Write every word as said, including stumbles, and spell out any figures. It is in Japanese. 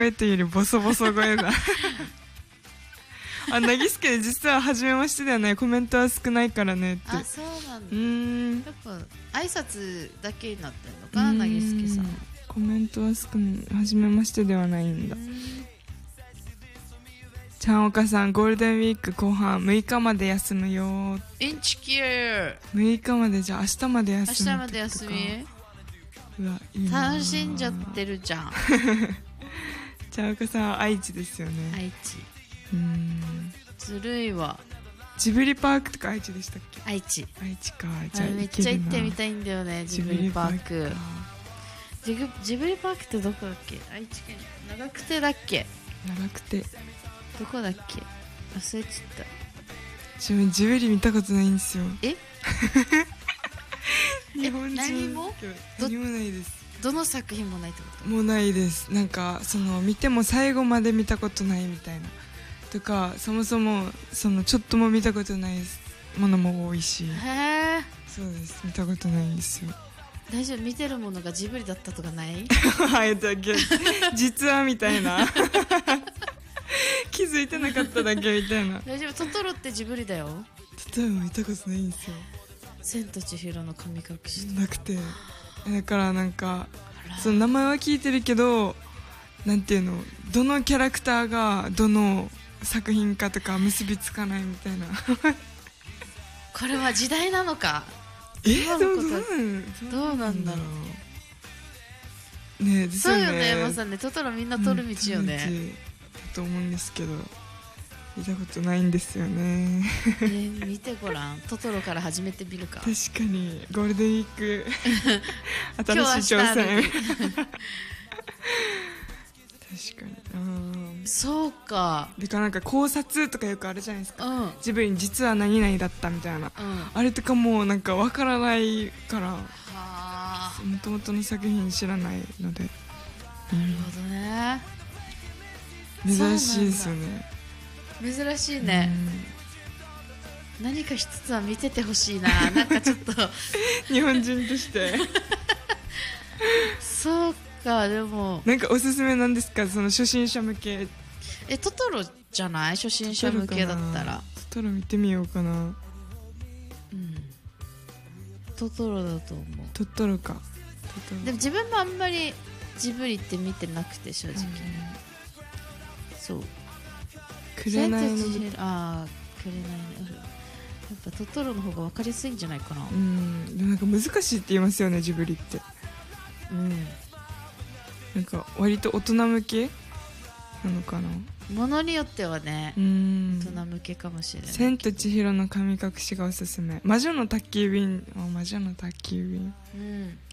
声というよりボソボソ声だあ、なぎすけ実は初めましてだよね、コメントは少ないからねって。 あ、そうなんだ。 うーん、 やっぱ挨拶だけになってんのかな、なぎすけさん。 コメントは少ない、初めましてではないんだ。ちゃんおかさん、ゴールデンウィーク後半むいかまで休むよ。 インチキューむいかまで、じゃあ明日まで休む。 明日まで休み。 うわ、いいな。 楽しんじゃってるじゃんちゃんおかさんは愛知ですよね。 愛知。 うーん、 ずるいわ。 ジブリパークとか愛知でしたっけ。 愛知。 愛知か。 じゃあめっちゃ行ってみたいんだよね、ジブリパーク。ジブジブリパークってどこだっけ。愛知県長久手だっけ。 長くてどこだっけ、忘れちゃった。 自分ジブリ見たことないんですよ。 え日本人何も何もないです。 どの作品もないってこと。 もうないです。なんかその見ても最後まで見たことないみたいなとか、そもそもそのちょっとも見たことないものも多いし。 へえ。 そうです、見たことないんですよ。 大丈夫、見てるものがジブリだったとかないはいだけ実はみたいな気づいてなかっただけみたいな。 大丈夫、トトロってジブリだよ。 例えば見たことないんですよ。 千と千尋の神隠しなくて、だからなんかその名前は聞いてるけど、なんていうの、どのキャラクターがどの作品かとか結びつかないみたいなこれは時代なのか。 え今のことどうどうどうなんだろうね。ですよね。 そうよね、まさにトトロみんな通る道よね、 うん、だと思うんですけど見たことないんですよねえー、見てごらん、トトロから始めてみるか。 確かにゴールデンウィーク新しい挑戦確かに。うん、 そうか。 だからなんか考察とかよくあるじゃないですか、 うん、 ジブリに実は何々だったみたいな、 うん、 あれとかもうなんかわからないから、 はあ、 もともとの作品知らないので。 なるほどね、 珍しいですよね。 珍しいね、うん、何か一つは見ててほしいななんかちょっと日本人としてそうか。でもなんかおすすめなんですか、その初心者向け。 え、トトロじゃない、初心者向けだったら。 トトロ見てみようかな。うん、 トトロだと思う。 トトロか。トトロでも自分もあんまりジブリって見てなくて正直、うん、そう紅のああ紅ね、やっぱトトロの方が分かりやすいんじゃないかな。 うん、でもなんか難しいって言いますよね、ジブリって。 うん、 なんか割と大人向けなのかな。 ものによってはね、 うん、 大人向けかもしれない。 千と千尋の神隠しがおすすめ。魔女の宅急便、魔女の宅急便、 うん